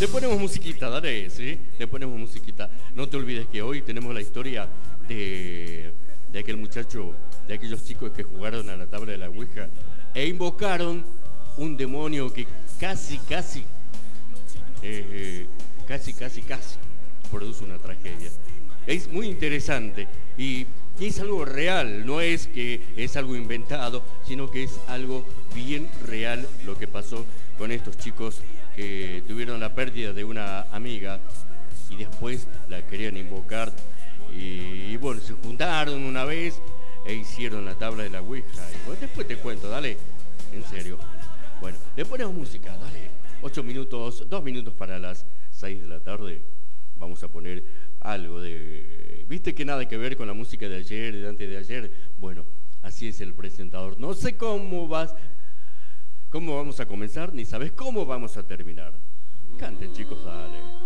Le ponemos musiquita, dale, ¿sí? Le ponemos musiquita. No te olvides que hoy tenemos la historia de aquel muchacho, de aquellos chicos que jugaron a la tabla de la Ouija e invocaron un demonio que casi produce una tragedia. Es muy interesante y es algo real, no es que es algo inventado, sino que es algo bien real lo que pasó con estos chicos que tuvieron la pérdida de una amiga y después la querían invocar y bueno, se juntaron una vez e hicieron la tabla de la Ouija y bueno, después te cuento, dale, en serio. Bueno, le ponemos música, dale, 8 minutos, 2 minutos para las 6 de la tarde, vamos a poner algo de... ¿Viste que nada que ver con la música de ayer, de antes de ayer? Bueno, así es el presentador, no sé cómo vamos a comenzar, ni sabes cómo vamos a terminar. Canten, chicos, dale.